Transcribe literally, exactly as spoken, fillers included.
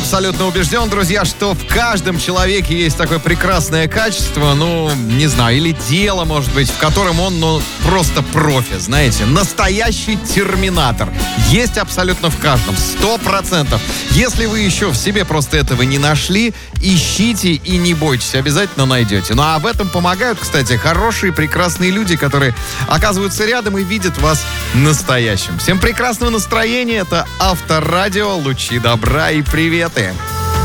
абсолютно убежден, друзья, что в каждом человеке есть такое прекрасное качество, ну, не знаю, или дело, может быть, в котором он, ну, просто профи, знаете, настоящий терминатор. Есть абсолютно в каждом, сто процентов. Если вы еще в себе просто этого не нашли, ищите и не бойтесь, обязательно найдете. Ну, а в этом помогают, кстати, хорошие, прекрасные люди, которые оказываются рядом и видят вас настоящим. Всем прекрасного настроения, это Авторадио, лучи добра и приветы.